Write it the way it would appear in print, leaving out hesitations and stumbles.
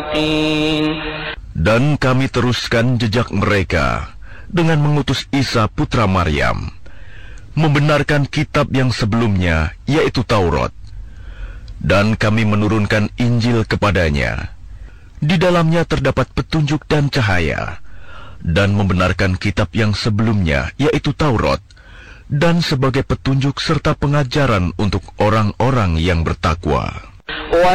Dan kami teruskan jejak mereka dengan mengutus Isa putra Maryam, membenarkan kitab yang sebelumnya, yaitu Taurat. Dan kami menurunkan Injil kepadanya. Di dalamnya terdapat petunjuk dan cahaya, dan membenarkan kitab yang sebelumnya, yaitu Taurat, dan sebagai petunjuk serta pengajaran untuk orang-orang yang bertakwa.